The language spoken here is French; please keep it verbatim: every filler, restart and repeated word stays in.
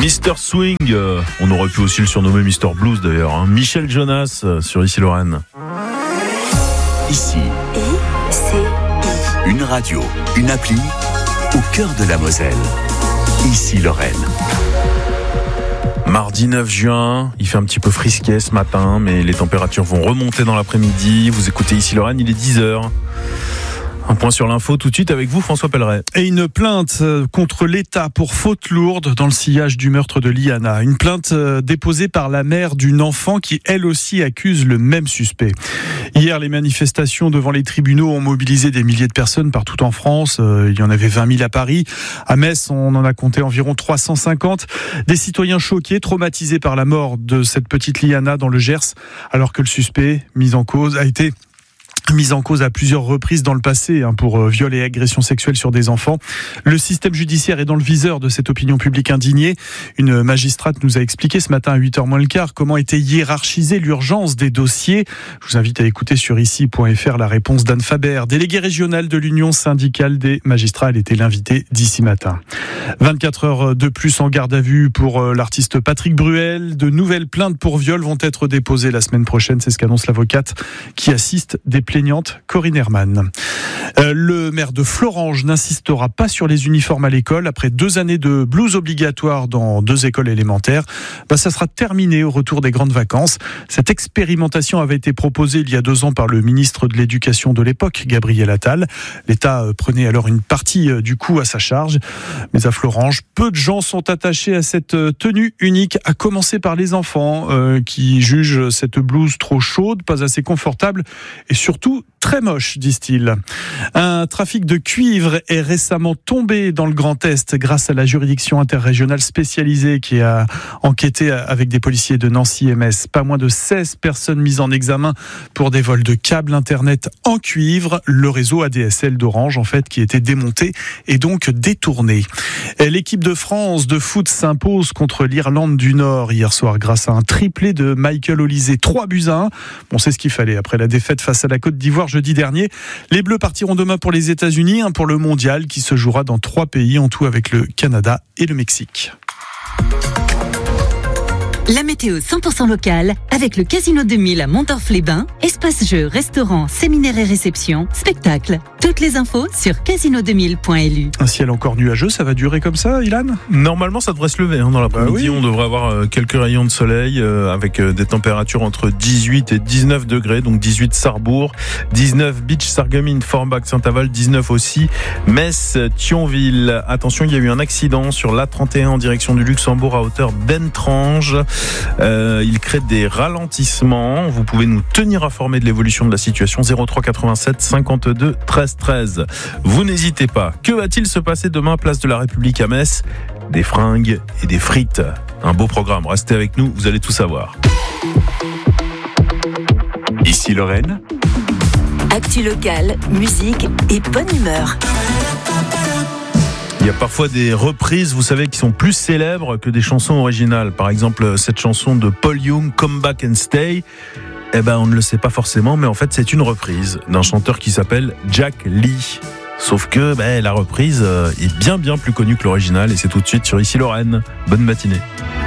mister Swing, euh, on aurait pu aussi le surnommer mister Blues d'ailleurs, hein. Michel Jonas euh, sur Ici Lorraine. Ici, I C I. Une radio, une appli au cœur de la Moselle. Ici Lorraine. Mardi neuf juin, il fait un petit peu frisquet ce matin, mais les températures vont remonter dans l'après-midi. Vous écoutez Ici Lorraine, il est dix heures. Un point sur l'info tout de suite avec vous, François Pelleret. Et une plainte contre l'État pour faute lourde dans le sillage du meurtre de Liana. Une plainte déposée par la mère d'une enfant qui, elle aussi, accuse le même suspect. Hier, les manifestations devant les tribunaux ont mobilisé des milliers de personnes partout en France. Il y en avait vingt mille à Paris. À Metz, on en a compté environ trois cent cinquante. Des citoyens choqués, traumatisés par la mort de cette petite Liana dans le Gers, alors que le suspect, mis en cause, a été mise en cause à plusieurs reprises dans le passé hein, pour euh, viol et agression sexuelle sur des enfants. Le système judiciaire est dans le viseur de cette opinion publique indignée. Une magistrate nous a expliqué ce matin à huit heures moins le quart comment était hiérarchisée l'urgence des dossiers. Je vous invite à écouter sur ici point f r la réponse d'Anne Faber, déléguée régionale de l'Union syndicale des magistrats. Elle était l'invitée d'ici matin. vingt-quatre heures de plus en garde à vue pour euh, l'artiste Patrick Bruel. De nouvelles plaintes pour viol vont être déposées la semaine prochaine. C'est ce qu'annonce l'avocate qui assiste des plaignante Corinne Herman. Euh, le maire de Florange n'insistera pas sur les uniformes à l'école. Après deux années de blouse obligatoire dans deux écoles élémentaires, bah, ça sera terminé au retour des grandes vacances. Cette expérimentation avait été proposée il y a deux ans par le ministre de l'Éducation de l'époque, Gabriel Attal. L'État prenait alors une partie du coût à sa charge. Mais à Florange, peu de gens sont attachés à cette tenue unique, à commencer par les enfants euh, qui jugent cette blouse trop chaude, pas assez confortable et surtout Tout très moche, disent-ils. Un trafic de cuivre est récemment tombé dans le Grand Est grâce à la juridiction interrégionale spécialisée qui a enquêté avec des policiers de Nancy et Metz. Pas moins de seize personnes mises en examen pour des vols de câbles internet en cuivre. Le réseau A D S L d'Orange, en fait, qui était démonté et donc détourné. Et l'équipe de France de foot s'impose contre l'Irlande du Nord hier soir grâce à un triplé de Michael Olise. trois buts à un. Bon, c'est ce qu'il fallait après la défaite face à la Côte d'Ivoire jeudi dernier. Les Bleus partiront demain pour les États-Unis, hein, pour le mondial qui se jouera dans trois pays en tout avec le Canada et le Mexique. La météo cent pour cent locale avec le Casino deux mille à Montorf-les-Bains, espace jeux, restaurants, séminaires et réceptions, spectacles. Toutes les infos sur casino deux mille point l u. Un ciel encore nuageux, ça va durer comme ça, Ilan ? Normalement, ça devrait se lever hein, dans l'après-midi. Bah oui. On devrait avoir euh, quelques rayons de soleil euh, avec euh, des températures entre dix-huit et dix-neuf degrés. Donc dix-huit Sarrebourg, dix-neuf Beach, Sarreguemines, Forbach, Saint-Avold, dix-neuf aussi Metz, Thionville. Attention, il y a eu un accident sur l'A trente et un en direction du Luxembourg à hauteur d'Entrange. Euh, il crée des ralentissements. Vous pouvez nous tenir informés de l'évolution de la situation. zéro trois quatre-vingt-sept cinquante-deux treize treize. Vous n'hésitez pas. Que va-t-il se passer demain, place de la République à Metz ? Des fringues et des frites. Un beau programme. Restez avec nous, vous allez tout savoir. Ici Lorraine. Actu locale, musique et bonne humeur. Il y a parfois des reprises, vous savez, qui sont plus célèbres que des chansons originales. Par exemple, cette chanson de Paul Young, Come Back and Stay. Eh ben, on ne le sait pas forcément, mais en fait, c'est une reprise d'un chanteur qui s'appelle Jack Lee. Sauf que ben, la reprise est bien bien plus connue que l'original et c'est tout de suite sur Ici Lorraine. Bonne matinée.